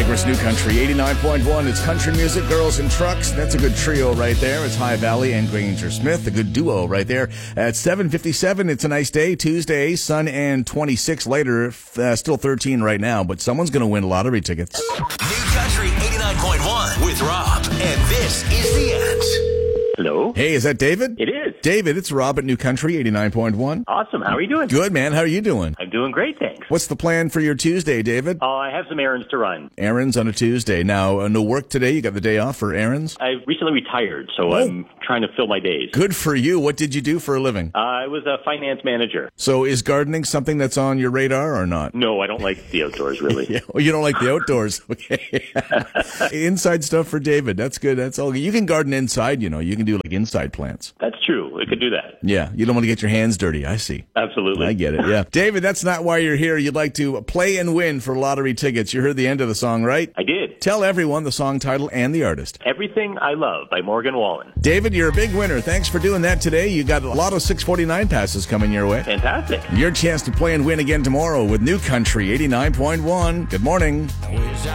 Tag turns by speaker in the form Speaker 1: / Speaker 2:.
Speaker 1: Niagara's New Country 89.1. It's country music, girls and trucks. That's a good trio right there. It's High Valley and Granger Smith, a good duo right there. At 7:57, it's a nice day, Tuesday, sun and 26 later, still 13 right now, but someone's going to win lottery tickets.
Speaker 2: New Country 89.1 with Rob, and this is The Edge.
Speaker 3: Hello?
Speaker 1: Hey, is that David?
Speaker 3: It is.
Speaker 1: David, it's Rob at New Country 89.1.
Speaker 3: Awesome. How are you doing?
Speaker 1: Good, man. How are you doing?
Speaker 3: I'm doing great, thanks.
Speaker 1: What's the plan for your Tuesday, David?
Speaker 3: I have some errands to run.
Speaker 1: Errands on a Tuesday. Now, no work today? You got the day off for errands?
Speaker 3: I recently retired, so I'm trying to fill my days.
Speaker 1: Good for you. What did you do for a living?
Speaker 3: I was a finance manager.
Speaker 1: So is gardening something that's on your radar or not?
Speaker 3: No, I don't like the outdoors, really.
Speaker 1: Yeah. Well, you don't like the outdoors. Okay. Inside stuff for David. That's good. That's all. You can garden inside, you know. You can do like inside plants.
Speaker 3: That's true. I could do that.
Speaker 1: Yeah. You don't want to get your hands dirty. I see.
Speaker 3: Absolutely.
Speaker 1: I get it. Yeah. David, that's not why you're here. You'd like to play and win for lottery tickets. You heard the end of the song, right?
Speaker 3: I did.
Speaker 1: Tell everyone the song title and the artist.
Speaker 3: Everything I Love by Morgan Wallen.
Speaker 1: David, you're a big winner. Thanks for doing that today. You got a lot of 649 passes coming your way.
Speaker 3: Fantastic.
Speaker 1: Your chance to play and win again tomorrow with New Country 89.1. Good morning.